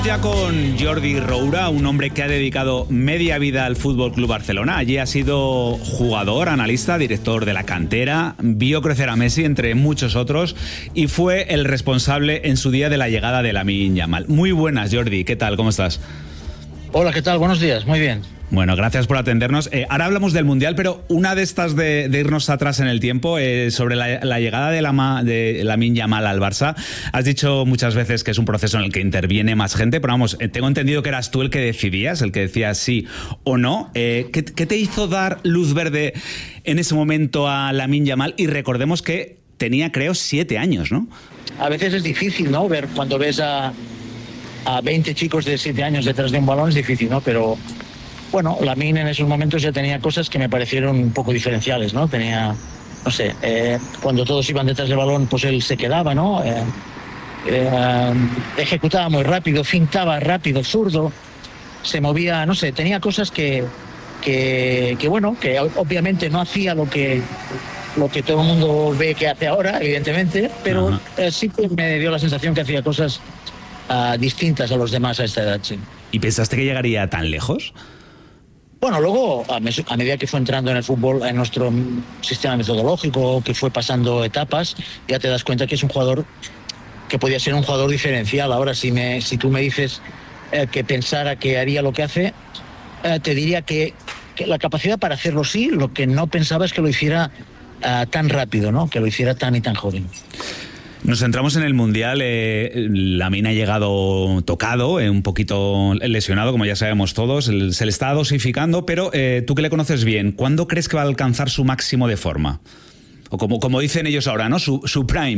Ya con Jordi Roura, un hombre que ha dedicado media vida al Fútbol Club Barcelona. Allí ha sido jugador, analista, director de la cantera, vio crecer a Messi entre muchos otros y fue el responsable en su día de la llegada de Lamine Yamal. Muy buenas, Jordi, ¿qué tal? ¿Cómo estás? Hola, ¿qué tal? Buenos días, muy bien. Bueno, gracias por atendernos. Ahora hablamos del Mundial, pero una de estas de irnos atrás en el tiempo, sobre la llegada de Lamine Yamal al Barça. Has dicho muchas veces que es un proceso en el que interviene más gente, pero vamos, tengo entendido que eras tú el que decidías, el que decías sí o no. ¿Qué te hizo dar luz verde en ese momento a Lamine Yamal? Y recordemos que tenía, creo, 7 años, ¿no? A veces es difícil, ¿no? Ver cuando ves a 20 chicos de 7 años detrás de un balón es difícil, ¿no? Pero bueno, Lamine en esos momentos ya tenía cosas que me parecieron un poco diferenciales, ¿no? Tenía, no sé, cuando todos iban detrás del balón, pues él se quedaba, ¿no? Ejecutaba muy rápido, fintaba rápido, zurdo, se movía, no sé, tenía cosas que bueno, que obviamente no hacía lo que todo el mundo ve que hace ahora, evidentemente, pero sí que me dio la sensación que hacía cosas distintas a los demás a esta edad, sí. ¿Y pensaste que llegaría tan lejos? Bueno, luego, a medida que fue entrando en el fútbol, en nuestro sistema metodológico, que fue pasando etapas, ya te das cuenta que es un jugador que podía ser un jugador diferencial. Ahora, si tú me dices que pensara que haría lo que hace, te diría que la capacidad para hacerlo sí, lo que no pensaba es que lo hiciera tan rápido, ¿no? Que lo hiciera tan y tan joven. Nos centramos en el Mundial. Lamine ha llegado tocado, un poquito lesionado, como ya sabemos todos. Se le está dosificando, pero tú que le conoces bien, ¿cuándo crees que va a alcanzar su máximo de forma? O como dicen ellos ahora, ¿no? Su prime.